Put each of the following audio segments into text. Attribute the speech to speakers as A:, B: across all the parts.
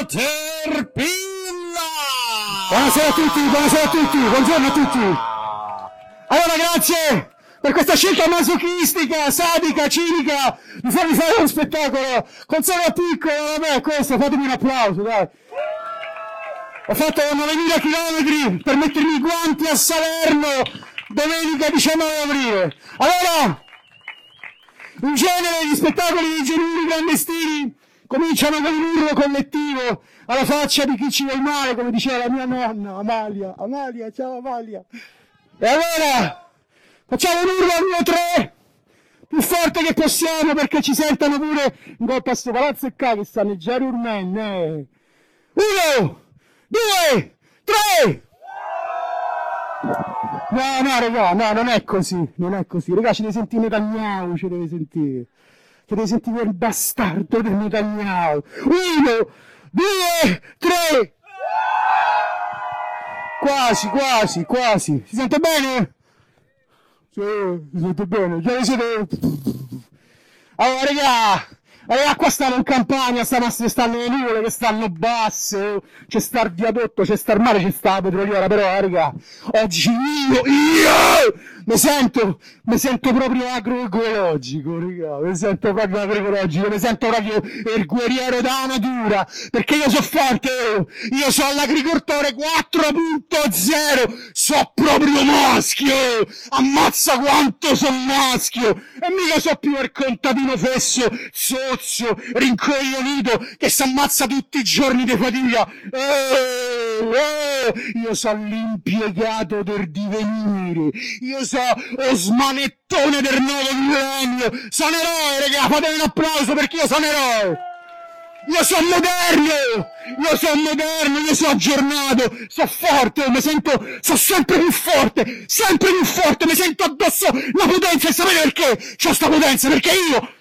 A: Caterpillar!
B: Buonasera a tutti, buongiorno a tutti. Allora, grazie per questa scelta masochistica, sadica, cinica, di farmi fare uno spettacolo con solo piccolo, vabbè, questo, fatemi un applauso, dai. Ho fatto 9.000 chilometri per mettermi i guanti a Salerno, domenica 19 aprile. Allora, in genere gli spettacoli dei genuini clandestini cominciano con un urlo collettivo alla faccia di chi ci vuole male, come diceva la mia nonna, Amalia. Amalia, ciao Amalia. E allora, facciamo un urlo al 1-3, più forte che possiamo, perché ci sentano pure in colpa a sto palazzo e che stanno i Gerurmen. 1, 2, 3! No, raga, no, non è così, raga, ci deve sentire Netanyahu, ci deve sentire quel bastardo del Netanyahu. 1, 2, 3! Quasi, si sente bene? Sì, si sente bene, già siete... Allora, raga, qua stiamo in Campania, stanno le nuvole che stanno basse, c'è sta il viadotto, c'è sta il mare, c'è sta la petroliera, però, raga, oggi io mi sento proprio agroecologico, raga, mi sento proprio il guerriero da natura, perché io so forte, io so l'agricoltore 4.0, so proprio maschio, ammazza quanto sono maschio, e mica so più il contadino fesso, sozzo, rincoglionito, che si ammazza tutti i giorni di fatica. Io so l'impiegato del divenire, io so lo smanettone del nuovo millennio, sono eroe, raga, fatemi un applauso perché io sono eroe. Io sono moderno, io sono aggiornato, sono forte, sono sempre più forte, mi sento addosso la potenza, e sapete perché c'ho sta potenza? Perché io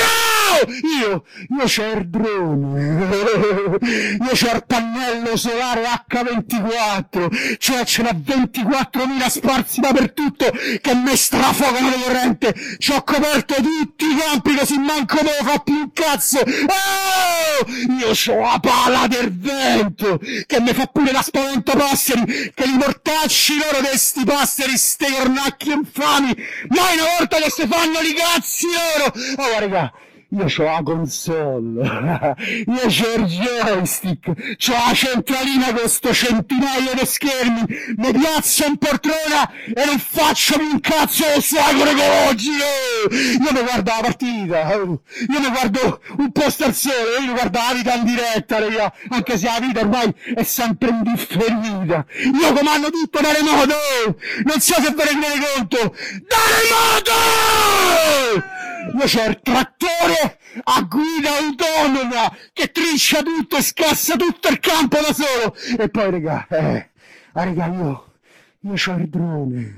B: c'ho il drone, io c'ho il pannello solare H24, cioè ce n'ho 24.000 sparsi dappertutto che mi strafogano di corrente, c'ho coperto tutti i campi così manco devo fare più un cazzo. Io c'ho la pala del vento che mi fa pure la spaventapasseri, che li mortacci loro di sti passeri, ste cornacchi infami, mai una volta che si fanno li cazzi loro. Allora, raga, io c'ho la console, io c'ho il joystick, c'ho la centralina con sto centinaio di schermi, mi piazzo in poltrona e non faccio più un cazzo lo sacro ecologico. Io mi guardo la partita, io mi guardo un posto al sole, io mi guardo la vita in diretta, raga, anche se la vita ormai è sempre indifferita. Io comando tutto da remoto, non so se ve ne rendete conto, da remoto! Io c'ho il trattore a guida autonoma che trincia tutto e scassa tutto il campo da solo. E poi, raga, io c'ho il drone.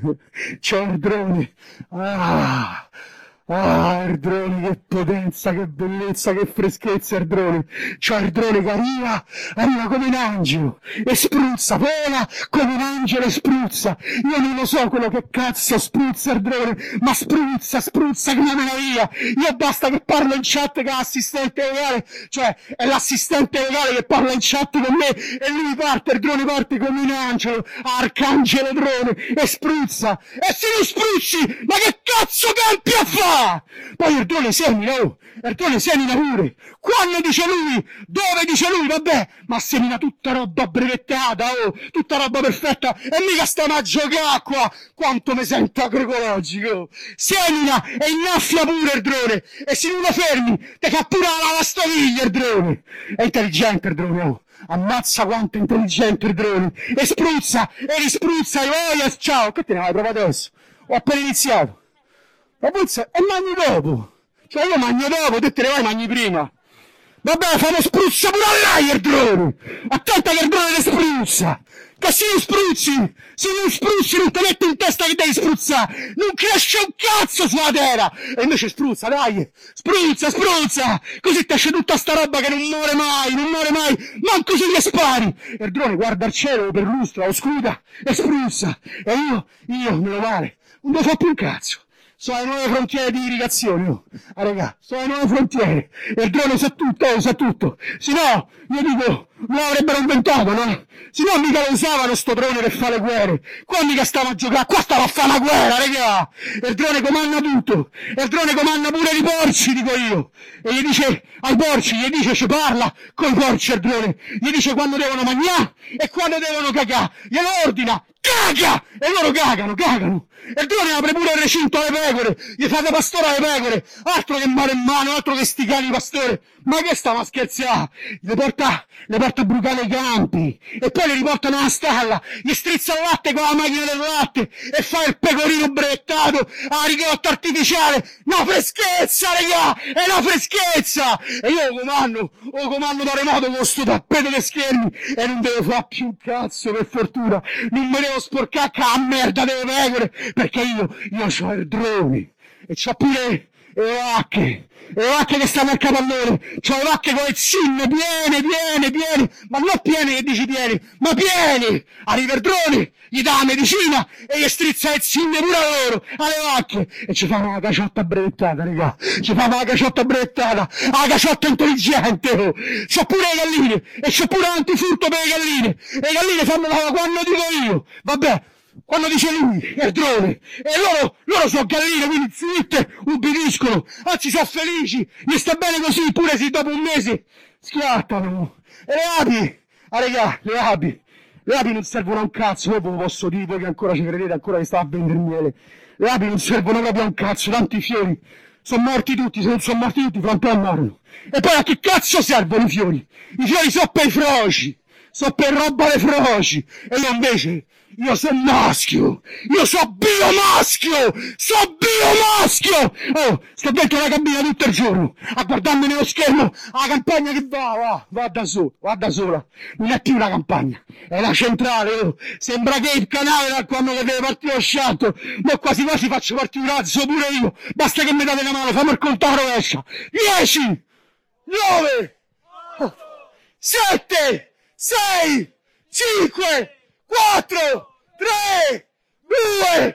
B: Il drone, che potenza, che bellezza, che freschezza il drone. C'ho il drone che arriva come un angelo e spruzza, vola come un angelo e spruzza. Io non lo so quello che cazzo spruzza il drone, ma spruzza che una meraviglia. Io basta che parlo in chat con l'assistente legale, cioè è l'assistente legale che parla in chat con me e lui parte, il drone parte come un angelo, arcangelo drone, e spruzza. E se non spruzzi, ma che cazzo campi a fare? Poi il drone semina, pure. Quando dice lui, dove dice lui, vabbè, ma semina tutta roba brevettata, tutta roba perfetta, e mica stiamo a giocare qua. Quanto mi sento agroecologico. Semina e innaffia pure il drone, e se non lo fermi, te fa pure la lavastoviglie il drone. È intelligente il drone, ammazza quanto è intelligente il drone, e spruzza, e rispruzza, e ciao, che te ne vai proprio adesso? Ho appena iniziato. La puzza e mangi dopo. Cioè io mangio dopo, te ne vai mangi prima. Vabbè, famo spruzza pure a lei il drone. Attenta che il drone ti spruzza. Che se non spruzzi non ti metti in testa che devi spruzzare. Non cresce un cazzo sulla terra. E invece spruzza, dai. Spruzza. Così ti esce tutta sta roba che non muore mai. Manco se gli spari. E il drone guarda il cielo, perlustra, lo scuda e spruzza. E io me lo vale. Non devo fare più un cazzo. sono le nuove frontiere di irrigazione, oh. Ah, raga, sono le nuove frontiere, e il drone sa tutto, sa tutto, se no, io dico, non l'avrebbero inventato, no? Se no mica lo usavano sto drone per fare le guerre, qua mica stava a giocare, qua stava a fare una guerra, raga, e il drone comanda tutto, e il drone comanda pure i porci, dico io, e gli dice ai porci, gli dice ci parla con i porci il drone, gli dice quando devono mangiare e quando devono cagare, glielo ordina, caga! E loro cagano. E il drone apre pure il recinto alle pecore, gli fate pastorare le pecore, altro che mano in mano, altro che sti cani pastore. Ma che stava a scherzare? Le porta a brucare i campi, e poi le riportano alla stalla, gli strizza il latte con la macchina del latte, e fa il pecorino brevettato alla ricotta artificiale. Una freschezza, raga! È una freschezza! E io lo comando da remoto con sto tappeto dei schermi, e non devo fare più un cazzo, per fortuna. Non mi devo sporcare a merda delle pecore, perché io c'ho il drone, e c'ho pure le vacche che stanno al capannone, c'ho le vacche con le zinne piene, ma non piene che dici piene, ma piene! Arriva il drone, gli dà la medicina e gli strizza le zinne pure a loro, alle vacche, e ci fanno una caciotta brevettata, raga, la caciotta intelligente, oh. C'ho pure le galline, e c'ho pure l'antifurto per le galline fanno quando dico io, vabbè, quando dice lui, è il drone, e loro sono galline, quindi zitte, ubbidiscono, anzi sono felici, gli sta bene così, pure se dopo un mese schiattano. E le api, raga, le api non servono a un cazzo, poi ve lo posso dire, voi che ancora ci credete, ancora che sta a vendere miele, le api non servono proprio a un cazzo, tanti fiori, sono morti tutti, se non sono morti tutti, fra un po' ammarono. E poi a che cazzo servono i fiori? I fiori sono per i froci, sono per roba le froci, e io invece, io sono maschio! Io sono biomaschio! Oh, sto dentro la cabina tutto il giorno, a guardarmi nello schermo la campagna che va da sola. Non è più una campagna, è la centrale, oh. Sembra che il canale da quando che deve partire lo sciatto, ma quasi faccio partire un razzo pure io. Basta che mi date una mano, fammi il conto a rovescia. 10, 9, 7, 6, 5, 4, 3, 2,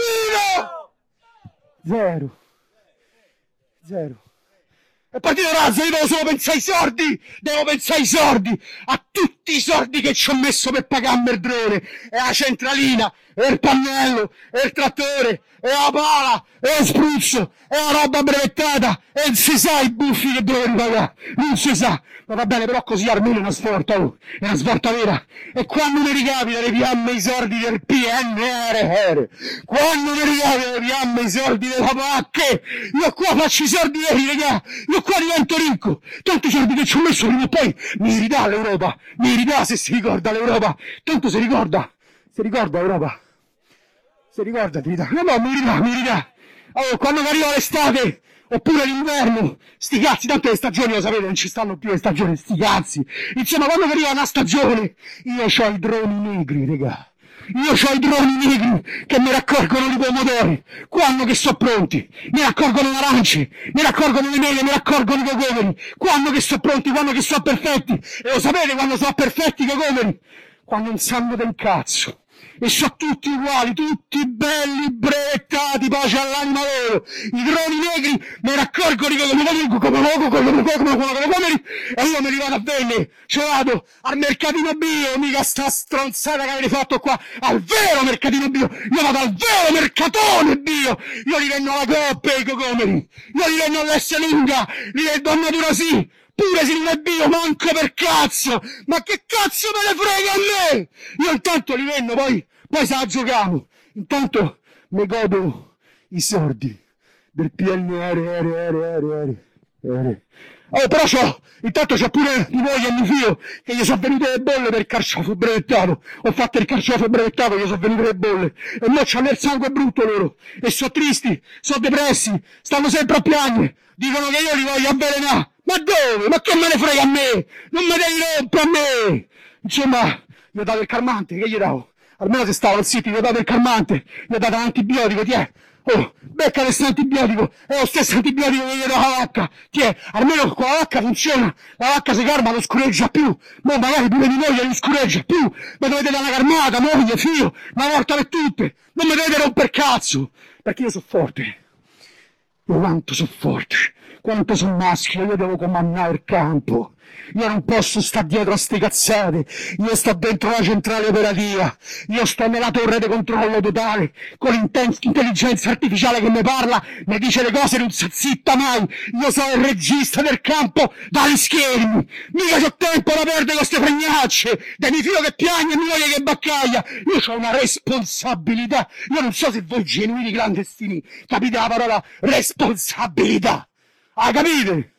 B: 1, 0. È partito razzo, io devo solo pensare ai sordi, a tutti i soldi che ci ho messo per pagarmi il drone, e la centralina, e il pannello, e il trattore, e la pala, e lo spruzzo, e la roba brevettata, e non si sa i buffi che devo ripagare, non si sa. Ma va bene, però così almeno è una svolta, oh, è una svolta vera. E quando mi ricapita di piamme i soldi del PNRR, quando mi ricapita di piamme i soldi della PAC, io qua faccio i soldi veri, raga, io qua divento ricco. Tanti soldi che ci ho messo prima o poi mi ridà l'Europa, mi ridà, se si ricorda l'Europa, tanto si ricorda l'Europa, si ricorda, ti ridà, no, mi ridà. Oh, quando arriva l'estate, oppure l'inverno, sti cazzi, tanto le stagioni lo sapete, non ci stanno più le stagioni, sti cazzi. Insomma, quando arriva una stagione, io c'ho i droni negri, raga. Io c'ho i droni negri che mi raccolgono i pomodori, quando che sono pronti, mi raccolgono le arance, mi raccolgono le mele, mi raccolgono i cocomeri, quando che sono pronti, quando che sono perfetti. E lo sapete quando sono perfetti i cocomeri? Quando non sanno del cazzo. E sono tutti uguali, tutti belli, brevettati, pace all'anima loro. I droni negri mi raccolgono i cocomeri, e io mi rivado a vendere, ce vado al mercatino bio, mica sta stronzata che avete fatto qua, al vero mercatino bio, io vado al vero mercatone bio, io li vendo alla Coop i cocomeri, io li vendo all'S lunga, li vendo a natura sì, pure se non è bio, manco per cazzo! Ma che cazzo me ne frega a me? Io intanto li vendo, poi se la giochiamo. Intanto mi godo i soldi del PNRR. Oh, però intanto c'ho pure di voi che mi fio, che gli sono venute le bolle per il carciofo brevettato. Ho fatto il carciofo brevettato, gli sono venute le bolle. E mo c'hanno il sangue brutto loro. E sono tristi, sono depressi, stanno sempre a piangere. Dicono che io li voglio avvelenare. Ma dove? Ma che me ne frega a me? Non me devi rompere a me! Insomma, gli ho dato il calmante, che gli davo? Almeno se stavano zitti, gli ho dato il calmante, gli ho dato l'antibiotico, ti è? Oh, becca questo antibiotico, è lo stesso antibiotico che gli do alla vacca, ti è? Almeno con la vacca funziona, la vacca si calma, non scureggia più, ma magari pure di moglie non scureggia più, ma dovete dare una calmata, moglie, figlio, una volta per tutte, non mi dovete rompere cazzo, perché io sono forte. quanto sono forte, quanto sono maschio, io devo comandare il campo. Io non posso stare dietro a ste cazzate, io sto dentro la centrale operativa, io sto nella torre di controllo totale, con l'intelligenza artificiale che mi parla, mi dice le cose, non sta zitta mai, io sono il regista del campo dagli schermi, mica c'ho tempo da perdere con queste fregnacce, di mio figlio che piagne e mia moglie che baccaglia, io ho una responsabilità, io non so se voi genuini clandestini capite la parola responsabilità, ah capite?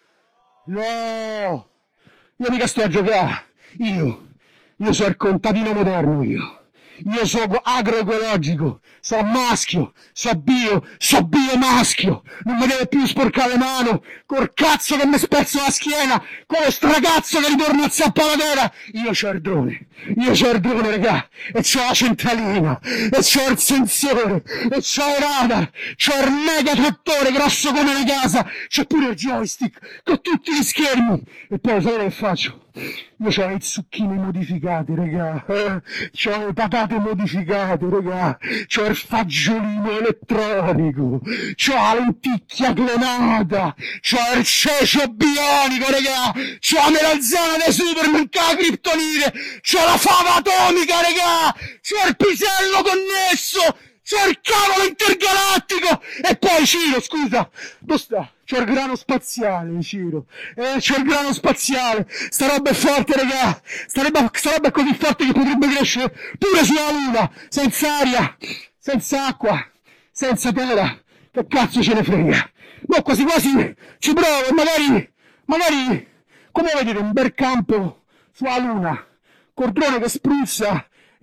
B: No! Io mica sto a giocare, io sono il contadino moderno, io sono agroecologico, sono maschio, sono bio maschio, non mi deve più sporcare le mani, col cazzo che mi spezzo la schiena, con lo stracazzo che ritorno a zappatera, io c'ho il drone, regà, e c'ho la centralina, e c'ho il sensore, e c'ho il radar, c'ho il mega trattore grosso come una casa, c'ho pure il joystick, con tutti gli schermi, e poi sapete che faccio? Io c'ho le zucchine modificate, regà, c'ho le patate modificate, regà, c'ho il fagiolino elettronico, c'ho la lenticchia clonata, c'ho il cecio bionico, regà, c'ho la melanzana dei supermercati criptonite, c'ho la fava atomica, regà, c'ho il pisello connesso, c'ho il cavolo intergalattico, e poi Ciro, scusa, dove sta? C'ho il grano spaziale, Ciro. C'ho il grano spaziale. Sta roba è forte, regà. Sta roba è così forte che potrebbe crescere pure sulla Luna. Senza aria, senza acqua, senza terra. Che cazzo ce ne frega? No, quasi quasi ci provo e magari, come vedete, un bel campo sulla Luna. Col drone che spruzza